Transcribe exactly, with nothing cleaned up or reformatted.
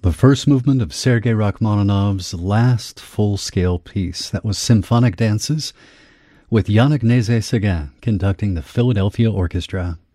The first movement of Sergei Rachmaninoff's last full-scale piece. That was Symphonic Dances, with Yannick Nézet-Séguin conducting the Philadelphia Orchestra.